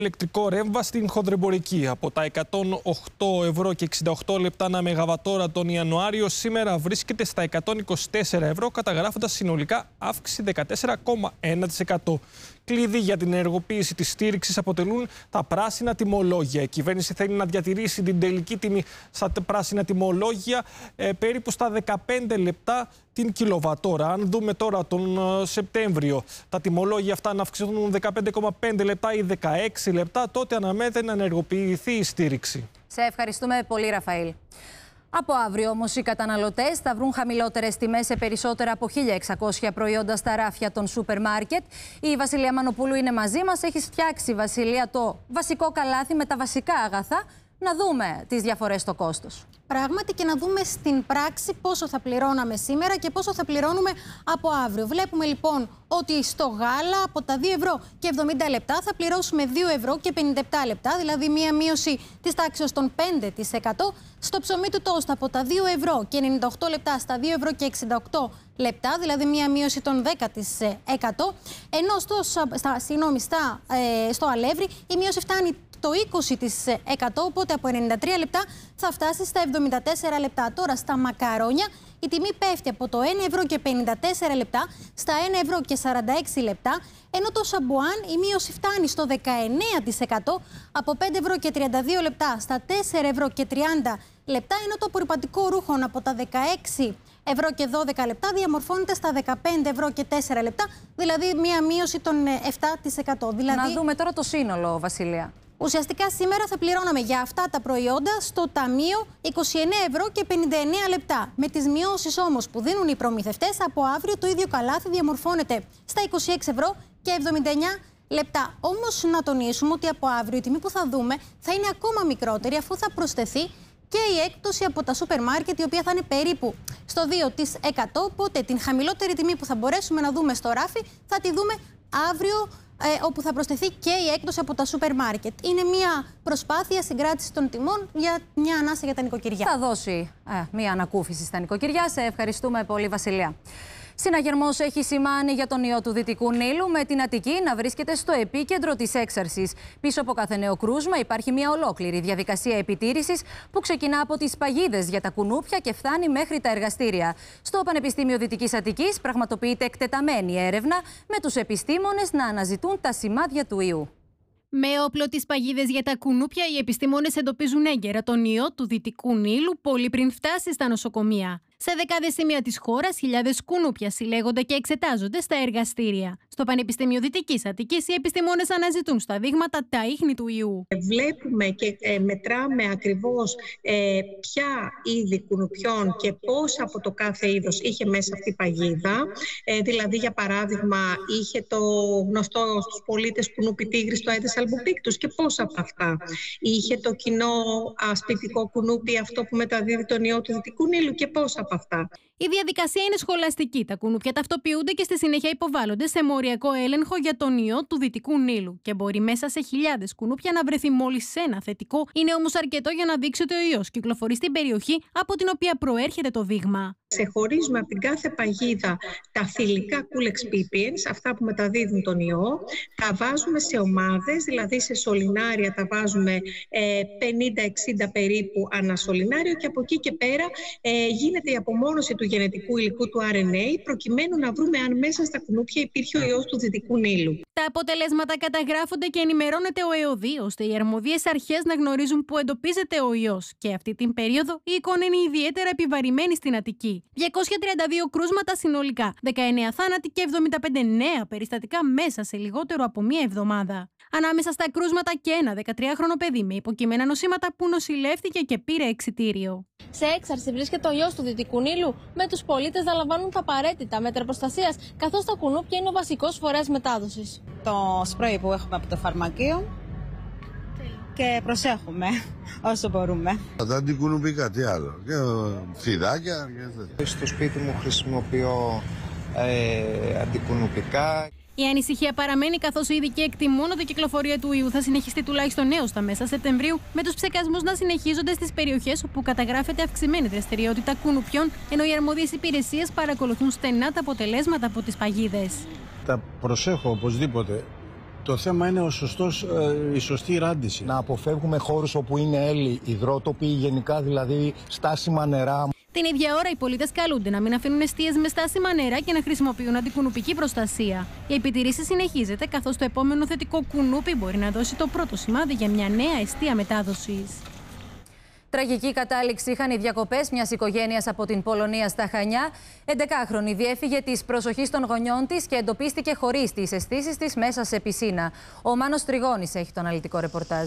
Ηλεκτρικό ρεύμα στην χονδρεμπορική. Από τα 108 ευρώ και 68 λεπτά ανά μεγαβατόρα τον Ιανουάριο, σήμερα βρίσκεται στα 124 ευρώ, καταγράφοντας συνολικά αύξηση 14,1%. Κλειδί για την ενεργοποίηση της στήριξης αποτελούν τα πράσινα τιμολόγια. Η κυβέρνηση θέλει να διατηρήσει την τελική τιμή στα πράσινα τιμολόγια περίπου στα 15 λεπτά την κιλοβατόρα. Αν δούμε τώρα τον Σεπτέμβριο τα τιμολόγια αυτά να αυξηθούν 15,5 λεπτά ή 16 λεπτά, τότε αναμένεται να ενεργοποιηθεί η στήριξη. Σε ευχαριστούμε πολύ, Ραφαήλ. Από αύριο όμως οι καταναλωτές θα βρουν χαμηλότερες τιμές σε περισσότερα από 1.600 προϊόντα στα ράφια των σούπερ μάρκετ. Η Βασιλεία Μανοπούλου είναι μαζί μας. Έχεις φτιάξει, Βασιλεία, το βασικό καλάθι με τα βασικά αγαθά. Να δούμε τις διαφορές στο κόστος. Πράγματι, και να δούμε στην πράξη πόσο θα πληρώναμε σήμερα και πόσο θα πληρώνουμε από αύριο. Βλέπουμε λοιπόν ότι στο γάλα από τα 2 ευρώ και 70 λεπτά θα πληρώσουμε 2 ευρώ και 57 λεπτά, δηλαδή μία μείωση της τάξης των 5%. Στο ψωμί του τόστ από τα 2 ευρώ και 98 λεπτά στα 2 ευρώ και 68 λεπτά, δηλαδή μία μείωση των 10%. Ενώ στο αλεύρι η μείωση φτάνει το 20%, οπότε από 93 λεπτά θα φτάσει στα 74 λεπτά. Τώρα στα μακαρόνια η τιμή πέφτει από το 1 ευρώ και 54 λεπτά στα 1 ευρώ και 46 λεπτά, ενώ το σαμπουάν η μείωση φτάνει στο 19%, από 5 ευρώ και 32 λεπτά στα 4 ευρώ και 30 λεπτά, ενώ το απορρυπαντικό ρούχον από τα 16 ευρώ και 12 λεπτά διαμορφώνεται στα 15 ευρώ και 4 λεπτά, δηλαδή μία μείωση των 7%. Να δούμε τώρα το σύνολο, Βασιλεία. Ουσιαστικά σήμερα θα πληρώναμε για αυτά τα προϊόντα στο ταμείο 29 ευρώ και 59 λεπτά. Με τις μειώσεις όμως που δίνουν οι προμηθευτές, από αύριο το ίδιο καλάθι διαμορφώνεται στα 26 ευρώ και 79 λεπτά. Όμως να τονίσουμε ότι από αύριο η τιμή που θα δούμε θα είναι ακόμα μικρότερη, αφού θα προσθεθεί και η έκπτωση από τα σούπερ μάρκετ, η οποία θα είναι περίπου στο 2%. Οπότε την χαμηλότερη τιμή που θα μπορέσουμε να δούμε στο ράφι θα τη δούμε αύριο, όπου θα προσθεθεί και η έκπτωση από τα σούπερ μάρκετ. Είναι μια προσπάθεια συγκράτηση των τιμών για μια ανάσα για τα νοικοκυριά. Θα δώσει μια ανακούφιση στα νοικοκυριά. Σε ευχαριστούμε πολύ, Βασιλεία. Συναγερμός έχει σημάνει για τον ιό του Δυτικού Νείλου, με την Αττική να βρίσκεται στο επίκεντρο της έξαρσης. Πίσω από κάθε νέο κρούσμα υπάρχει μια ολόκληρη διαδικασία επιτήρησης που ξεκινά από τις παγίδες για τα κουνούπια και φτάνει μέχρι τα εργαστήρια. Στο Πανεπιστήμιο Δυτικής Αττικής πραγματοποιείται εκτεταμένη έρευνα, με τους επιστήμονες να αναζητούν τα σημάδια του ιού. Με όπλο τις παγίδες για τα κουνούπια, οι επιστήμονες εντοπίζουν έγκαιρα τον ιό του Δυτικού Νείλου πολύ πριν φτάσει στα νοσοκομεία. Σε δεκάδες σημεία της χώρας, χιλιάδες κουνούπια συλλέγονται και εξετάζονται στα εργαστήρια. Στο Πανεπιστήμιο Δυτικής Αττικής, οι επιστήμονες αναζητούν στα δείγματα τα ίχνη του ιού. Βλέπουμε και μετράμε ακριβώς ποια είδη κουνουπιών και πώς από το κάθε είδος είχε μέσα αυτή η παγίδα. Δηλαδή, για παράδειγμα, είχε το γνωστό στους πολίτες κουνούπι τίγρης, το Aedes albopictus, και πώς από αυτά. Είχε το κοινό ασπιτικό κουνούπι, αυτό που μεταδίδει τον ιό του Δυτικού Νείλου, και πώς από αυτά. Η διαδικασία είναι σχολαστική. Τα κουνούπια ταυτοποιούνται και στη συνέχεια υποβάλλονται σε μοριακό έλεγχο για τον ιό του Δυτικού Νείλου. Και μπορεί μέσα σε χιλιάδες κουνούπια να βρεθεί μόλις ένα θετικό. Είναι όμως αρκετό για να δείξει ότι ο ιός κυκλοφορεί στην περιοχή από την οποία προέρχεται το δείγμα. Ξεχωρίζουμε από την κάθε παγίδα τα θηλυκά cool excipients, αυτά που μεταδίδουν τον ιό. Τα βάζουμε σε ομάδες, δηλαδή σε σωληνάρια τα βάζουμε 50-60 περίπου ανά σωληνάριο, και από εκεί και πέρα γίνεται η απομόνωση του γενετικού υλικού του RNA, προκειμένου να βρούμε αν μέσα στα κουνούπια υπήρχε ο ιός του Δυτικού Νείλου. Τα αποτελέσματα καταγράφονται και ενημερώνεται ο ΕΟΔΗ, ώστε οι αρμόδιες αρχές να γνωρίζουν πού εντοπίζεται ο ιός. Και αυτή την περίοδο η εικόνα είναι ιδιαίτερα επιβαρημένη στην Αττική. 232 κρούσματα συνολικά, 19 θάνατοι και 75 νέα περιστατικά μέσα σε λιγότερο από μία εβδομάδα. Ανάμεσα στα κρούσματα και ένα 13χρονο παιδί με υποκειμένα νοσήματα που νοσηλεύτηκε και πήρε εξιτήριο. Σε έξαρση βρίσκεται ο ιός του Δυτικού Νείλου, με τους πολίτες να λαμβάνουν τα απαραίτητα μέτρα προστασίας, καθώς τα κουνούπια είναι ο βασικός φορέας μετάδοσης. Το σπρέι που έχουμε από το φαρμακείο και προσέχουμε όσο μπορούμε. Τα αντικουνουπικά, τι άλλο, και φιδάκια. Στο σπίτι μου χρησιμοποιώ αντικουνουπικά. Η ανησυχία παραμένει, καθώς οι ειδικοί εκτιμούν ότι η κυκλοφορία του ιού θα συνεχιστεί τουλάχιστον έως τα μέσα Σεπτεμβρίου, με τους ψεκασμούς να συνεχίζονται στις περιοχές όπου καταγράφεται αυξημένη δραστηριότητα κουνουπιών, ενώ οι αρμόδιες υπηρεσίες παρακολουθούν στενά τα αποτελέσματα από τις παγίδες. Τα προσέχω οπωσδήποτε. Το θέμα είναι η σωστή ράντιση. Να αποφεύγουμε χώρους όπου είναι έλλειοι, υδρότοποι, γενικά δηλαδή στάσιμα νερά. Την ίδια ώρα, οι πολίτες καλούνται να μην αφήνουν εστίες με στάσιμα νερά και να χρησιμοποιούν αντικουνουπική προστασία. Η επιτήρηση συνεχίζεται, καθώς το επόμενο θετικό κουνούπι μπορεί να δώσει το πρώτο σημάδι για μια νέα εστία μετάδοσης. Τραγική κατάληξη είχαν οι διακοπές μιας οικογένειας από την Πολωνία στα Χανιά. 11χρονη διέφυγε της προσοχής των γονιών της και εντοπίστηκε χωρίς τις αισθήσεις της μέσα σε πισίνα. Ο Μάνος Τριγώνης έχει το αναλυτικό ρεπορτάζ.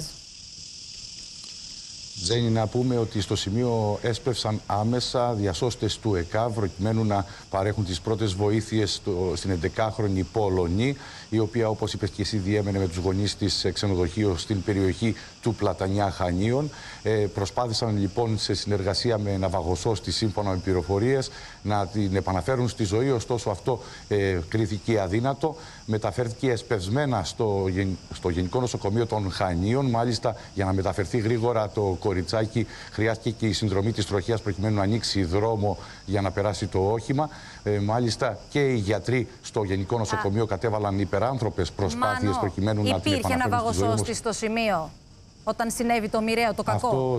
Τζένι, να πούμε ότι στο σημείο έσπευσαν άμεσα διασώστες του ΕΚΑΒ προκειμένου να παρέχουν τις πρώτες βοήθειες στην 11χρονη Πολωνή, η οποία, όπως είπες και εσύ, διέμενε με τους γονείς της σε ξενοδοχείο στην περιοχή του Πλατανιά Χανίων. Προσπάθησαν λοιπόν σε συνεργασία με ναυαγοσώστη, σύμφωνα με πληροφορίες, να την επαναφέρουν στη ζωή, ωστόσο αυτό κρίθηκε αδύνατο. Μεταφέρθηκε εσπευσμένα στο Γενικό Νοσοκομείο των Χανίων. Μάλιστα, για να μεταφερθεί γρήγορα το κοριτσάκι, χρειάστηκε και η συνδρομή της τροχέας προκειμένου να ανοίξει δρόμο για να περάσει το όχημα. Μάλιστα, και οι γιατροί στο Γενικό Νοσοκομείο κατέβαλαν υπεράνθρωπες προσπάθειες προκειμένου να την επαναφέρουν στη ζωή. Υπήρχε ναυαγοσώστη στο σημείο όταν συνέβη το μοιραίο, το κακό?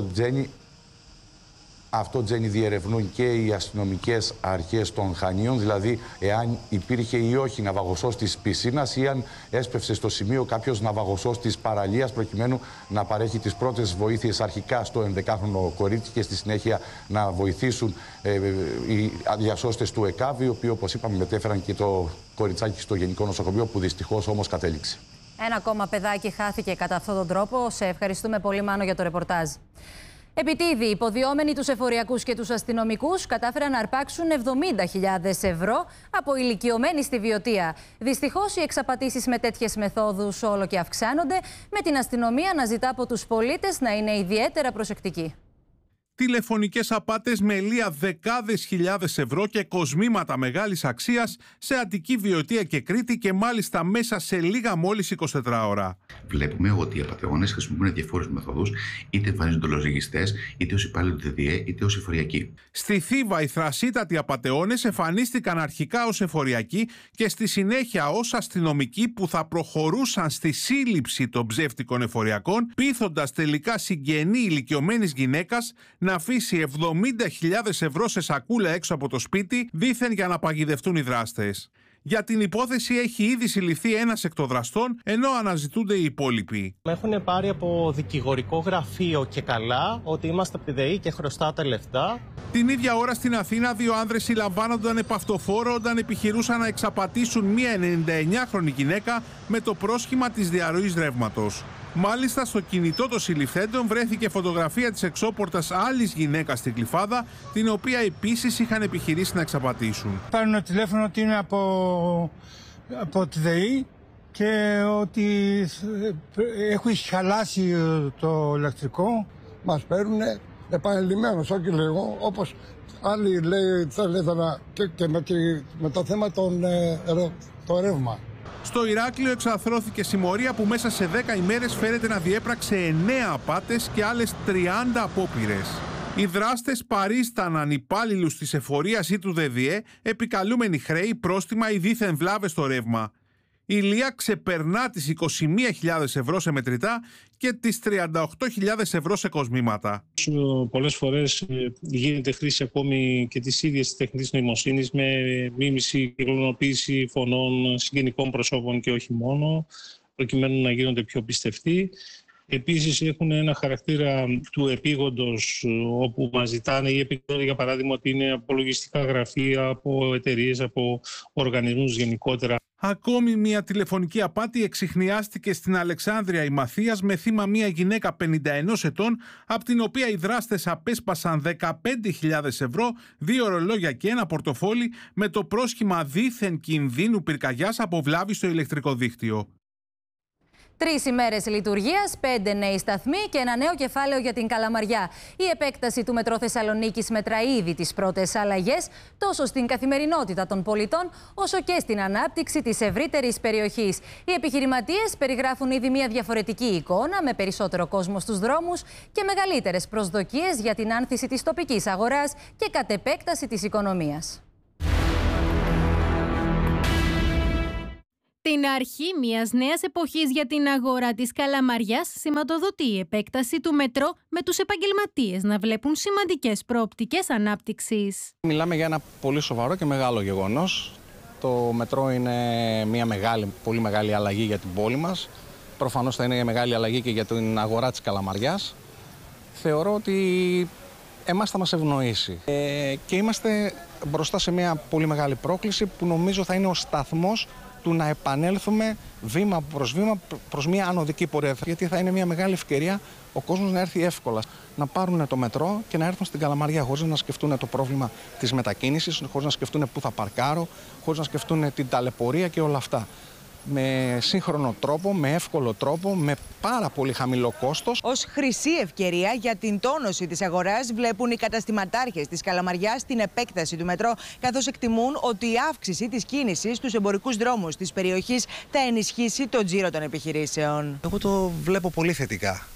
Αυτό, Τζένι, διερευνούν και οι αστυνομικές αρχές των Χανίων, δηλαδή εάν υπήρχε ή όχι ναυαγοσώστης πισίνας ή αν έσπευσε στο σημείο κάποιος ναυαγοσώστης παραλίας προκειμένου να παρέχει τις πρώτες βοήθειες αρχικά στο 11χρονο κορίτσι και στη συνέχεια να βοηθήσουν οι διασώστες του ΕΚΑΒ, οι οποίοι, όπως είπαμε, μετέφεραν και το κοριτσάκι στο Γενικό Νοσοκομείο, που δυστυχώς όμως κατέληξε. Ένα ακόμα παιδάκι χάθηκε κατά αυτόν τον τρόπο. Σε ευχαριστούμε πολύ, Μάνο, για το ρεπορτάζ. Επιτίδη, υποδιόμενοι τους εφοριακούς και τους αστυνομικούς κατάφεραν να αρπάξουν 70.000 ευρώ από ηλικιωμένοι στη Βιωτία. Δυστυχώς, οι εξαπατήσεις με τέτοιες μεθόδους όλο και αυξάνονται, με την αστυνομία να ζητά από τους πολίτες να είναι ιδιαίτερα προσεκτικοί. Τηλεφωνικές απάτες με ελεία δεκάδες χιλιάδες ευρώ και κοσμήματα μεγάλης αξίας σε Αττική, Βιωτία και Κρήτη, και μάλιστα μέσα σε λίγα μόλις 24 ώρα. Βλέπουμε ότι οι απατεώνες χρησιμοποιούν διαφόρες μεθόδους, είτε εμφανίζονται ως λογιστές, είτε ως υπάλληλοι του ΔΔΕ, είτε ως εφοριακοί. Στη Θήβα, οι θρασίτατοι απατεώνες εμφανίστηκαν αρχικά ως εφοριακοί και στη συνέχεια ως αστυνομικοί, που θα προχωρούσαν στη σύλληψη των ψεύτικων εφοριακών, πείθοντας τελικά συγγενή ηλικιωμένης γυναίκας να αφήσει 70.000 ευρώ σε σακούλα έξω από το σπίτι, δήθεν για να παγιδευτούν οι δράστες. Για την υπόθεση έχει ήδη συλληφθεί ένας εκ των δραστών, ενώ αναζητούνται οι υπόλοιποι. Με έχουν πάρει από δικηγορικό γραφείο και καλά ότι είμαστε από τη ΔΕΗ και χρωστάτε λεφτά. Την ίδια ώρα στην Αθήνα, δύο άνδρες συλλαμβάνονταν επ' αυτοφόρο όταν επιχειρούσαν να εξαπατήσουν μία 99χρονη γυναίκα με το πρόσχημα της διαρροής ρεύματος. Μάλιστα, στο κινητό των συλληφθέντων βρέθηκε φωτογραφία της εξώπορτας άλλης γυναίκας στην Κλιφάδα, την οποία επίσης είχαν επιχειρήσει να εξαπατήσουν. Παίρνουν τηλέφωνο ότι είναι από τη ΔΕΗ και ότι έχουν χαλάσει το ηλεκτρικό. Μας παίρνουν επανειλημμένως, όχι λίγο, όπως άλλοι λέει θέλετε και με το θέμα το ρεύμα. Στο Ηράκλειο εξαθρώθηκε συμμορία που μέσα σε 10 ημέρες φέρεται να διέπραξε 9 απάτες και άλλες 30 απόπειρες. Οι δράστες παρίσταναν υπάλληλους της εφορίας ή του ΔΔΕ, επικαλούμενοι χρέη, πρόστιμα ή δίθεν βλάβες στο ρεύμα. Η Λία ξεπερνά τις 21.000 ευρώ σε μετρητά και τις 38.000 ευρώ σε κοσμήματα. Πολλές φορές γίνεται χρήση ακόμη και της ίδιας τεχνητής νοημοσύνης με μίμηση και κλωνοποίηση φωνών συγγενικών προσώπων και όχι μόνο, προκειμένου να γίνονται πιο πιστευτοί. Επίσης έχουν ένα χαρακτήρα του επίγοντος, όπου μας ζητάνε ή επικοινωνία, για παράδειγμα, ότι είναι από λογιστικά γραφεία, από εταιρείες, από οργανισμούς γενικότερα. Ακόμη μια τηλεφωνική απάτη εξιχνιάστηκε στην Αλεξάνδρεια η Μαθίας με θύμα μια γυναίκα 51 ετών, από την οποία οι δράστες απέσπασαν 15.000 ευρώ, 2 ρολόγια και ένα πορτοφόλι με το πρόσχημα δίθεν κινδύνου πυρκαγιάς από βλάβη στο ηλεκτρικό δίκτυο. 3 ημέρες λειτουργίας, 5 νέοι σταθμοί και ένα νέο κεφάλαιο για την Καλαμαριά. Η επέκταση του μετρό Θεσσαλονίκης μετράει ήδη τις πρώτες αλλαγές, τόσο στην καθημερινότητα των πολιτών, όσο και στην ανάπτυξη της ευρύτερης περιοχής. Οι επιχειρηματίες περιγράφουν ήδη μια διαφορετική εικόνα, με περισσότερο κόσμο στους δρόμους και μεγαλύτερες προσδοκίες για την άνθηση της τοπικής αγοράς και κατ' επέκταση της οικονομίας. Την αρχή μιας νέας εποχής για την αγορά της Καλαμαριάς σηματοδοτεί η επέκταση του μετρό, με τους επαγγελματίες να βλέπουν σημαντικές προοπτικές ανάπτυξης. Μιλάμε για ένα πολύ σοβαρό και μεγάλο γεγονός. Το μετρό είναι μια πολύ μεγάλη αλλαγή για την πόλη μας. Προφανώς θα είναι μια μεγάλη αλλαγή και για την αγορά της Καλαμαριάς. Θεωρώ ότι εμάς θα μας ευνοήσει. Και είμαστε μπροστά σε μια πολύ μεγάλη πρόκληση που νομίζω θα είναι ο σταθμός του να επανέλθουμε βήμα προς μια ανωδική πορεία. Γιατί θα είναι μια μεγάλη ευκαιρία ο κόσμος να έρθει εύκολα, να πάρουν το μετρό και να έρθουν στην Καλαμαριά χωρίς να σκεφτούν το πρόβλημα της μετακίνησης, χωρίς να σκεφτούν πού θα παρκάρω, χωρίς να σκεφτούν την ταλαιπωρία και όλα αυτά. Με σύγχρονο τρόπο, με εύκολο τρόπο, με πάρα πολύ χαμηλό κόστος. Ως χρυσή ευκαιρία για την τόνωση της αγοράς βλέπουν οι καταστηματάρχες της Καλαμαριάς την επέκταση του μετρό, καθώς εκτιμούν ότι η αύξηση της κίνησης στους εμπορικούς δρόμους της περιοχής θα ενισχύσει το τζίρο των επιχειρήσεων. Εγώ το βλέπω πολύ θετικά.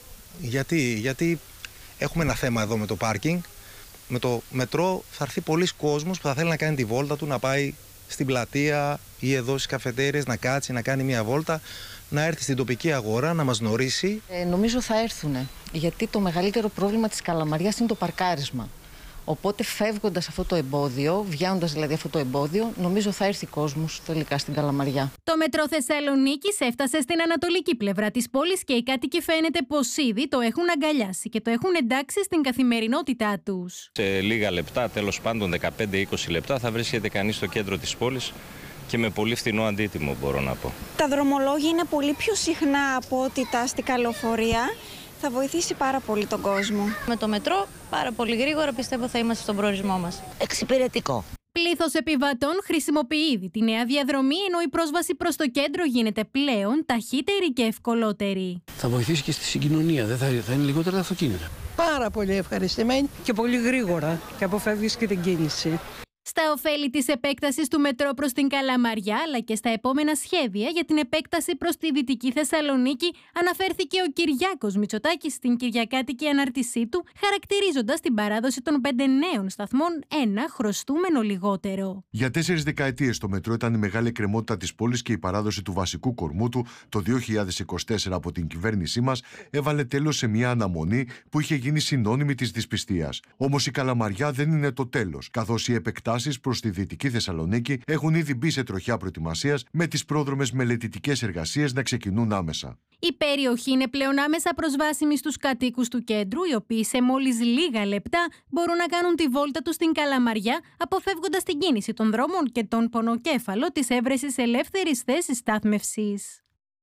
Γιατί έχουμε ένα θέμα εδώ με το πάρκινγκ. Με το μετρό θα έρθει πολλοί κόσμος που θα θέλει να κάνει τη βόλτα του, να πάει στην πλατεία ή εδώ στις καφετέριες, να κάτσει, να κάνει μια βόλτα, να έρθει στην τοπική αγορά, να μας γνωρίσει. Νομίζω θα έρθουν, γιατί το μεγαλύτερο πρόβλημα της Καλαμαριάς είναι το παρκάρισμα. Οπότε φεύγοντας αυτό το εμπόδιο, βγαίνοντας δηλαδή αυτό το εμπόδιο, νομίζω θα έρθει κόσμος τελικά στην Καλαμαριά. Το μετρό Θεσσαλονίκης έφτασε στην ανατολική πλευρά της πόλης και οι κάτοικοι φαίνεται πως ήδη το έχουν αγκαλιάσει και το έχουν εντάξει στην καθημερινότητά τους. Σε λίγα λεπτά, τέλος πάντων 15-20 λεπτά, θα βρίσκεται κανείς στο κέντρο της πόλης και με πολύ φθηνό αντίτιμο, μπορώ να πω. Τα δρομολόγια είναι πολύ πιο συχνά από ό,τι τα αστικά λεωφορεία. Θα βοηθήσει πάρα πολύ τον κόσμο. Με το μετρό πάρα πολύ γρήγορα πιστεύω θα είμαστε στον προορισμό μας. Εξυπηρετικό. Πλήθος επιβατών χρησιμοποιεί ήδη τη νέα διαδρομή, ενώ η πρόσβαση προς το κέντρο γίνεται πλέον ταχύτερη και ευκολότερη. Θα βοηθήσει και στη συγκοινωνία, δεν θα είναι λιγότερα τα αυτοκίνητα. Πάρα πολύ ευχαριστημένη και πολύ γρήγορα και αποφεύγεις και την κίνηση. Στα ωφέλη της επέκτασης του μετρό προς την Καλαμαριά, αλλά και στα επόμενα σχέδια για την επέκταση προς τη Δυτική Θεσσαλονίκη, αναφέρθηκε ο Κυριάκος Μητσοτάκης στην κυριακάτικη ανάρτησή του, χαρακτηρίζοντας την παράδοση των 5 νέων σταθμών ένα χρωστούμενο λιγότερο. Για 4 δεκαετίες το μετρό ήταν η μεγάλη εκκρεμότητα της πόλης και η παράδοση του βασικού κορμού του το 2024 από την κυβέρνησή μας έβαλε τέλος σε μια αναμονή που είχε γίνει συνώνυμη της δυσπιστίας. Όμως η Καλαμαριά δεν είναι το τέλος, καθώς οι επεκτάσεις προς τη Δυτική Θεσσαλονίκη έχουν ήδη μπει σε τροχιά προετοιμασίας, με τις πρόδρομες μελετητικές εργασίες να ξεκινούν άμεσα. Η περιοχή είναι πλέον άμεσα προσβάσιμη στους κατοίκους του κέντρου, οι οποίοι σε μόλις λίγα λεπτά μπορούν να κάνουν τη βόλτα τους στην Καλαμαριά, αποφεύγοντας την κίνηση των δρόμων και τον πονοκέφαλο της έβρεσης ελεύθερης θέσης στάθμευσης.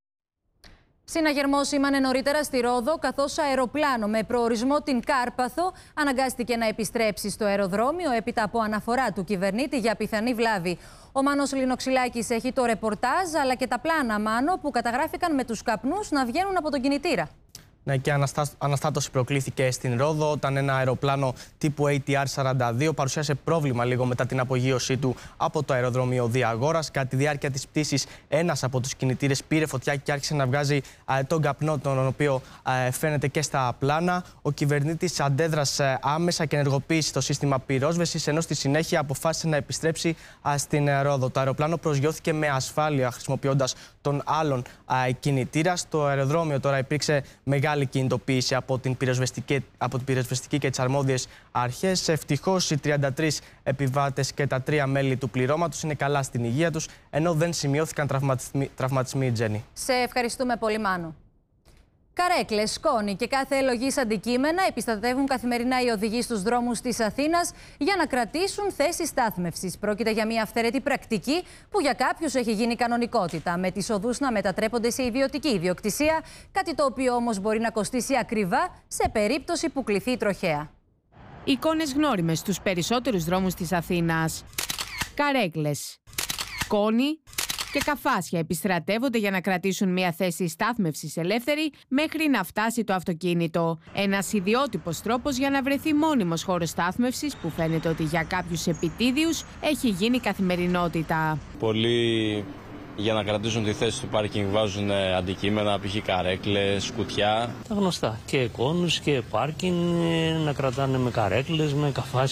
Συναγερμό σήμανε νωρίτερα στη Ρόδο, καθώς αεροπλάνο με προορισμό την Κάρπαθο αναγκάστηκε να επιστρέψει στο αεροδρόμιο έπειτα από αναφορά του κυβερνήτη για πιθανή βλάβη. Ο Μάνος Λινοξυλάκης έχει το ρεπορτάζ, αλλά και τα πλάνα, Μάνο, που καταγράφηκαν με τους καπνούς να βγαίνουν από τον κινητήρα. Ναι, και αναστάτωση προκλήθηκε στην Ρόδο όταν ένα αεροπλάνο τύπου ATR-42 παρουσίασε πρόβλημα λίγο μετά την απογείωσή του από το αεροδρόμιο Διαγόρας. Κατά τη διάρκεια της πτήσης, ένας από τους κινητήρες πήρε φωτιά και άρχισε να βγάζει τον καπνό, τον οποίο φαίνεται και στα πλάνα. Ο κυβερνήτης αντέδρασε άμεσα και ενεργοποίησε το σύστημα πυρόσβεσης, ενώ στη συνέχεια αποφάσισε να επιστρέψει στην Ρόδο. Το αεροπλάνο προσγειώθηκε με ασφάλεια χρησιμοποιώντας τον άλλον κινητήρα. Στο αεροδρόμιο τώρα υπήρξε μεγάλη κινητοποίηση από την πυροσβεστική και τις αρμόδιες αρχές. Ευτυχώς οι 33 επιβάτες και τα 3 μέλη του πληρώματος είναι καλά στην υγεία τους, ενώ δεν σημειώθηκαν τραυματισμοί, Τζέννη. Σε ευχαριστούμε πολύ, Μάνο. Καρέκλες, σκόνη και κάθε λογής αντικείμενα επιστατεύουν καθημερινά οι οδηγοί στους δρόμους της Αθήνας για να κρατήσουν θέσεις στάθμευσης. Πρόκειται για μια αυθαίρετη πρακτική που για κάποιους έχει γίνει κανονικότητα, με τις οδούς να μετατρέπονται σε ιδιωτική ιδιοκτησία, κάτι το οποίο όμως μπορεί να κοστίσει ακριβά σε περίπτωση που κληθεί τροχαία. Εικόνες γνώριμες στους περισσότερους δρόμους της Αθήνας. Καρέκλες, σκόνη και καφάσια επιστρατεύονται για να κρατήσουν μια θέση στάθμευσης ελεύθερη μέχρι να φτάσει το αυτοκίνητο. Ένας ιδιότυπος τρόπος για να βρεθεί μόνιμος χώρος στάθμευσης που φαίνεται ότι για κάποιους επιτίδιους έχει γίνει καθημερινότητα. Πολλοί για να κρατήσουν τη θέση του πάρκινγκ βάζουν αντικείμενα, π.χ. καρέκλες, κουτιά. Τα γνωστά. Και εικόνους και πάρκινγκ να κρατάνε με καρέκλες, με καφάσια.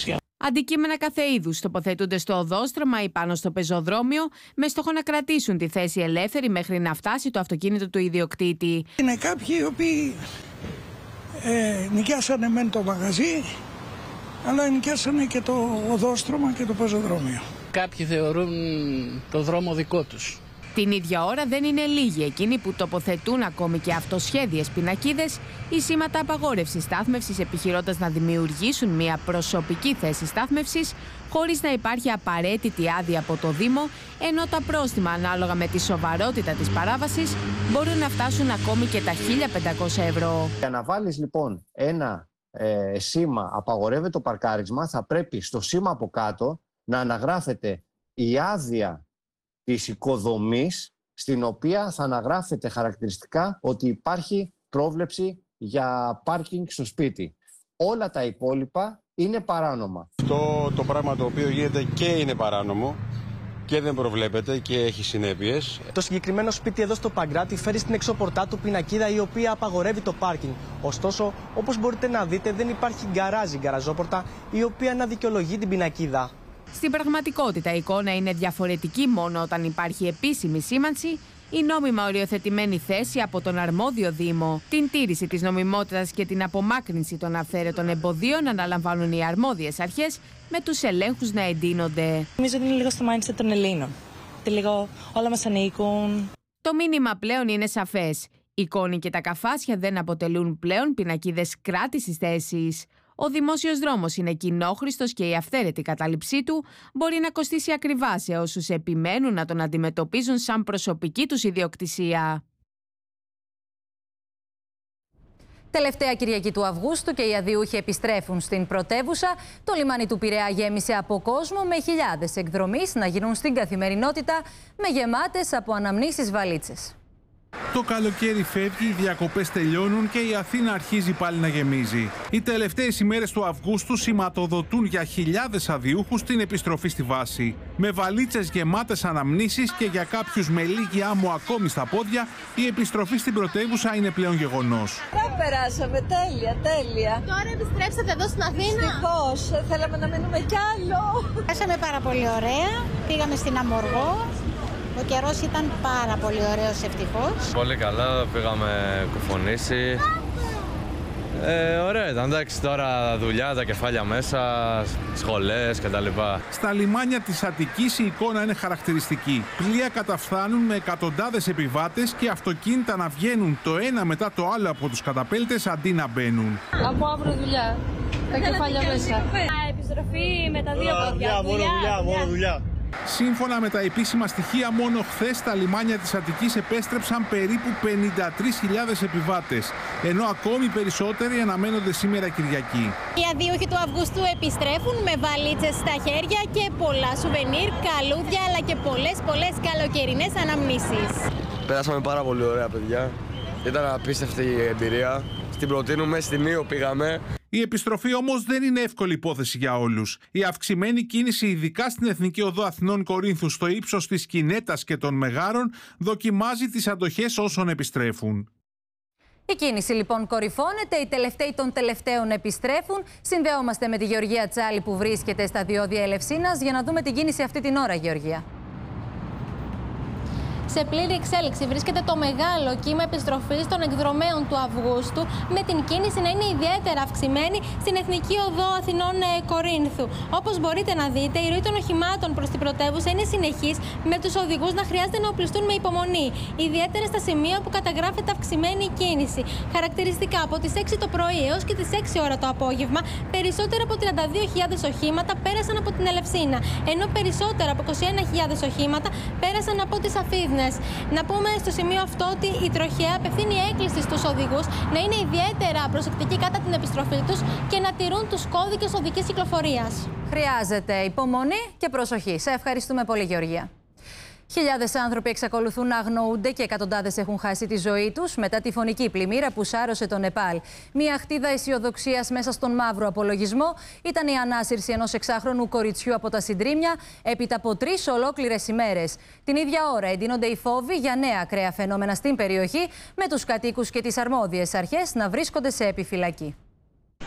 Αντικείμενα κάθε είδους τοποθετούνται στο οδόστρωμα ή πάνω στο πεζοδρόμιο με στόχο να κρατήσουν τη θέση ελεύθερη μέχρι να φτάσει το αυτοκίνητο του ιδιοκτήτη. Είναι κάποιοι οι οποίοι νοικιάσανε μεν το μαγαζί, αλλά νοικιάσανε και το οδόστρωμα και το πεζοδρόμιο. Κάποιοι θεωρούν το δρόμο δικό τους. Την ίδια ώρα δεν είναι λίγοι εκείνοι που τοποθετούν ακόμη και αυτοσχέδιες πινακίδες ή σήματα απαγόρευσης στάθμευσης, επιχειρώντας να δημιουργήσουν μια προσωπική θέση στάθμευσης χωρίς να υπάρχει απαραίτητη άδεια από το Δήμο, ενώ τα πρόστιμα ανάλογα με τη σοβαρότητα της παράβασης μπορούν να φτάσουν ακόμη και τα 1.500 ευρώ. Για να βάλεις λοιπόν ένα σήμα απαγορεύεται το παρκάρισμα, θα πρέπει στο σήμα από κάτω να αναγράφεται η άδεια της οικοδομής, στην οποία θα αναγράφεται χαρακτηριστικά ότι υπάρχει πρόβλεψη για πάρκινγκ στο σπίτι. Όλα τα υπόλοιπα είναι παράνομα. Αυτό το πράγμα το οποίο γίνεται και είναι παράνομο και δεν προβλέπεται και έχει συνέπειες. Το συγκεκριμένο σπίτι εδώ στο Παγκράτη φέρει στην εξωπορτά του πινακίδα η οποία απαγορεύει το πάρκινγκ. Ωστόσο, όπως μπορείτε να δείτε, δεν υπάρχει γκαράζόπορτα η οποία να δικαιολογεί την πινακίδα. Στην πραγματικότητα η εικόνα είναι διαφορετική μόνο όταν υπάρχει επίσημη σήμανση ή νόμιμα οριοθετημένη θέση από τον αρμόδιο Δήμο. Την τήρηση της νομιμότητας και την απομάκρυνση των αυθαίρετων εμποδίων αναλαμβάνουν οι αρμόδιες αρχές, με τους ελέγχους να εντείνονται. Νομίζω ότι είναι λίγο στο mindset των Ελλήνων. Λίγο όλα μας ανήκουν. Το μήνυμα πλέον είναι σαφές. Οι κόνοι και τα καφάσια δεν αποτελούν πλέον πινακίδες κράτησης θέσης. Ο δημόσιος δρόμος είναι κοινόχρηστος και η αυθαίρετη κατάληψή του μπορεί να κοστίσει ακριβά σε όσους επιμένουν να τον αντιμετωπίζουν σαν προσωπική τους ιδιοκτησία. Τελευταία Κυριακή του Αυγούστου και οι αδειούχοι επιστρέφουν στην πρωτεύουσα. Το λιμάνι του Πειραιά γέμισε από κόσμο, με χιλιάδες εκδρομείς να γίνουν στην καθημερινότητα με γεμάτες από αναμνήσεις βαλίτσες. Το καλοκαίρι φεύγει, οι διακοπές τελειώνουν και η Αθήνα αρχίζει πάλι να γεμίζει. Οι τελευταίες ημέρες του Αυγούστου σηματοδοτούν για χιλιάδες αδειούχους την επιστροφή στη βάση. Με βαλίτσες γεμάτες αναμνήσεις και για κάποιους με λίγη άμμο ακόμη στα πόδια, η επιστροφή στην πρωτεύουσα είναι πλέον γεγονός. Περάσαμε τέλεια. Τώρα επιστρέψατε εδώ στην Αθήνα. Ευτυχώς, θέλαμε να μείνουμε κι άλλο. Πέρασαμε πάρα πολύ ωραία, πήγαμε στην Αμοργό. Ο καιρός ήταν πάρα πολύ ωραίος, ευτυχώς. Πολύ καλά, πήγαμε κουφονήσει. Ωραία ήταν, εντάξει, τώρα δουλειά, τα κεφάλια μέσα, σχολές κτλ. Στα λιμάνια της Αττικής η εικόνα είναι χαρακτηριστική. Πλοία καταφθάνουν με εκατοντάδες επιβάτες και αυτοκίνητα να βγαίνουν το ένα μετά το άλλο από τους καταπέλτες αντί να μπαίνουν. Από αύριο δουλειά, τα κεφάλια μέσα. Επιστροφή με τα δύο πόδια. Μόνο δουλειά. Σύμφωνα με τα επίσημα στοιχεία, μόνο χθες στα λιμάνια της Αττικής επέστρεψαν περίπου 53.000 επιβάτες, ενώ ακόμη περισσότεροι αναμένονται σήμερα Κυριακή. Οι αδειούχοι του Αυγούστου επιστρέφουν με βαλίτσες στα χέρια και πολλά σουβενίρ, καλούδια αλλά και πολλές καλοκαιρινές αναμνήσεις. Πέρασαμε πάρα πολύ ωραία, παιδιά. Ήταν απίστευτη η εμπειρία. Στην προτείνουμε, στη Μύο πήγαμε. Η επιστροφή όμως δεν είναι εύκολη υπόθεση για όλους. Η αυξημένη κίνηση, ειδικά στην Εθνική Οδό Αθηνών Κορίνθου, στο ύψος της Κινέτας και των Μεγάρων, δοκιμάζει τις αντοχές όσων επιστρέφουν. Η κίνηση λοιπόν κορυφώνεται, οι τελευταίοι των τελευταίων επιστρέφουν. Συνδεόμαστε με τη Γεωργία Τσάλη που βρίσκεται στα διόδια Ελευσίνας για να δούμε την κίνηση αυτή την ώρα, Γεωργία. Σε πλήρη εξέλιξη βρίσκεται το μεγάλο κύμα επιστροφής των εκδρομέων του Αυγούστου, με την κίνηση να είναι ιδιαίτερα αυξημένη στην Εθνική Οδό Αθηνών Κορίνθου. Όπως μπορείτε να δείτε, η ροή των οχημάτων προς την πρωτεύουσα είναι συνεχής, με τους οδηγούς να χρειάζεται να οπλιστούν με υπομονή, ιδιαίτερα στα σημεία που καταγράφεται αυξημένη κίνηση. Χαρακτηριστικά, από τις 6 το πρωί έως και τις 6 ώρα το απόγευμα, περισσότερα από 32.000 οχήματα πέρασαν από την Ελευσίνα, ενώ περισσότερα από 21.000 οχήματα πέρασαν από τις Αφίδνες. Να πούμε στο σημείο αυτό ότι η τροχέα απευθύνει έκκληση στους οδηγούς να είναι ιδιαίτερα προσεκτικοί κατά την επιστροφή τους και να τηρούν τους κώδικες οδικής κυκλοφορίας. Χρειάζεται υπομονή και προσοχή. Σε ευχαριστούμε πολύ, Γεωργία. Χιλιάδες άνθρωποι εξακολουθούν να αγνοούνται και εκατοντάδες έχουν χάσει τη ζωή τους μετά τη φωνική πλημμύρα που σάρωσε το Νεπάλ. Μια χτίδα αισιοδοξίας μέσα στον μαύρο απολογισμό ήταν η ανάσυρση ενός 6χρονου κοριτσιού από τα συντρίμμια έπειτα από 3 ολόκληρες ημέρες. Την ίδια ώρα εντείνονται οι φόβοι για νέα ακραία φαινόμενα στην περιοχή, με τους κατοίκους και τις αρμόδιες αρχές να βρίσκονται σε επιφυλακή.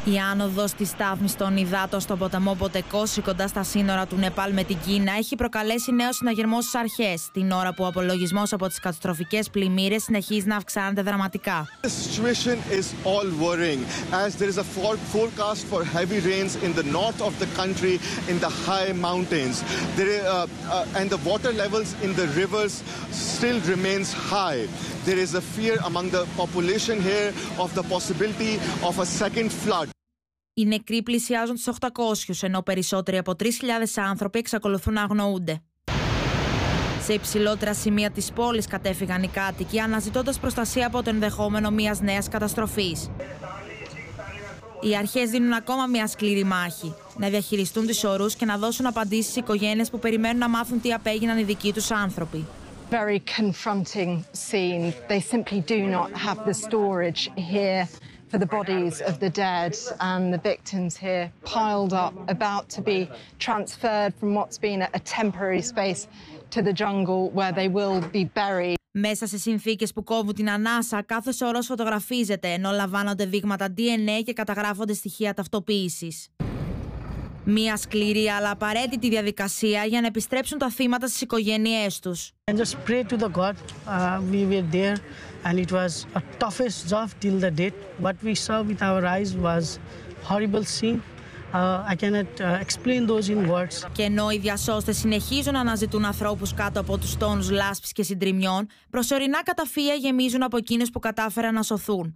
Η άνοδος της στάθμης των υδάτων στον ποταμό Ποτεκόση κοντά στα σύνορα του Νεπάλ με την Κίνα έχει προκαλέσει νέο συναγερμό στις αρχές, την ώρα που ο απολογισμός από τις καταστροφικές πλημμύρες συνεχίζει να αυξάνεται δραματικά. The situation is all worrying as there is a forecast for heavy rains in the north of the country in the high mountains. And the water levels in the rivers still remains high. There is a fear among the population here of the possibility of a second flood. Οι νεκροί πλησιάζουν τους 800, ενώ περισσότεροι από 3.000 άνθρωποι εξακολουθούν να αγνοούνται. Σε υψηλότερα σημεία της πόλης κατέφυγαν οι κάτοικοι, αναζητώντας προστασία από το ενδεχόμενο μιας νέας καταστροφής. Οι αρχές δίνουν ακόμα μια σκληρή μάχη, να διαχειριστούν τις ορούς και να δώσουν απαντήσεις στις οικογένειες που περιμένουν να μάθουν τι απέγιναν οι δικοί τους άνθρωποι. Very confronting scene. They simply do not have the storage here for the bodies of the dead and the victims here piled up, about to be transferred from what's been a temporary space to the jungle where they will be buried. Μέσα σε συνθήκες που κόβουν την ανάσα, κάθε σωρός φωτογραφίζεται, ενώ λαμβάνονται δείγματα DNA και καταγράφονται στοιχεία ταυτοποίησης. Μία σκληρή αλλά απαραίτητη διαδικασία για να επιστρέψουν τα θύματα στις οικογένειές τους. And just pray to the God. We were there and it was a toughest job till the date. What we saw with our eyes was horrible scene. I cannot explain those in words. Και ενώ οι διασώστες συνεχίζουν να αναζητούν ανθρώπους κάτω από τους τόνους λάσπης και συντριμιών, προσωρινά καταφύγια γεμίζουν από εκείνους που κατάφεραν να σωθούν.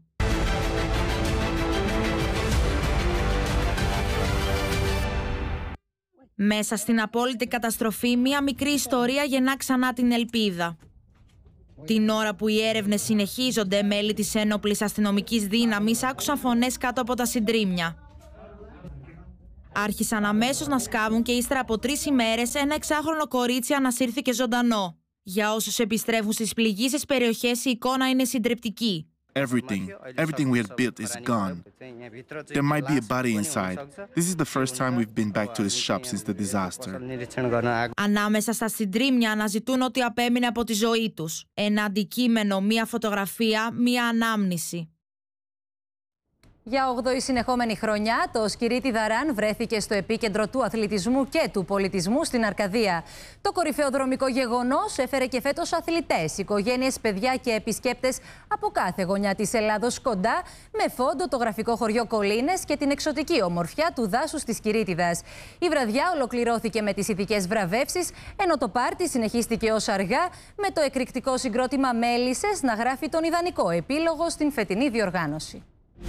Μέσα στην απόλυτη καταστροφή, μία μικρή ιστορία γεννά ξανά την ελπίδα. Την ώρα που οι έρευνες συνεχίζονται, μέλη της ένοπλης αστυνομικής δύναμης άκουσαν φωνές κάτω από τα συντρίμμια. Άρχισαν αμέσως να σκάβουν και ύστερα από 3 ημέρες ένα 6χρονο κορίτσι ανασύρθηκε ζωντανό. Για όσους επιστρέφουν στις πληγείσες περιοχές, η εικόνα είναι συντριπτική. Everything we had built is gone. There might be a body inside. This is the first time we've been back to this shop since the disaster. Ανάμεσα στα συντρίμμια αναζητούν ό,τι απέμεινε από τη ζωή τους. Ένα αντικείμενο, μία φωτογραφία, μία ανάμνηση. Για 8η συνεχόμενη χρονιά, το Σκυρίτι Δαράν βρέθηκε στο επίκεντρο του αθλητισμού και του πολιτισμού στην Αρκαδία. Το κορυφαίο δρομικό γεγονός έφερε και φέτος αθλητές, οικογένειες, παιδιά και επισκέπτες από κάθε γωνιά της Ελλάδος κοντά, με φόντο το γραφικό χωριό Κολίνες και την εξωτική ομορφιά του δάσους της Κυρίτιδας. Η βραδιά ολοκληρώθηκε με τις ηθικές βραβεύσεις, ενώ το πάρτι συνεχίστηκε ως αργά, με το εκρηκτικό συγκρότημα Μέλισσες να γράφει τον ιδανικό επίλογο στην φετινή διοργάνωση.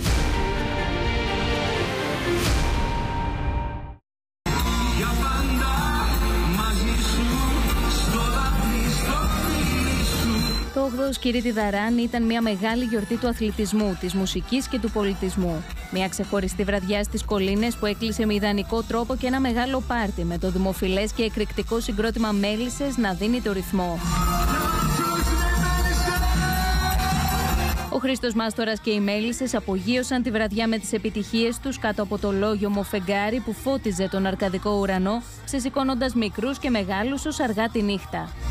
Το 8ο Σκυρίτι Δαράν ήταν μια μεγάλη γιορτή του αθλητισμού, της μουσικής και του πολιτισμού. Μια ξεχωριστή βραδιά στις Κολίνες που έκλεισε με ιδανικό τρόπο και ένα μεγάλο πάρτι με το δημοφιλές και εκρηκτικό συγκρότημα Μέλισσες να δίνει το ρυθμό. Ο Χρήστος Μάστορας και οι Μέλισσες απογείωσαν τη βραδιά με τις επιτυχίες τους κάτω από το λόγιομο φεγγάρι που φώτιζε τον αρκαδικό ουρανό, ξεσηκώνοντας μικρούς και μεγάλους ως αργά τη νύχτα.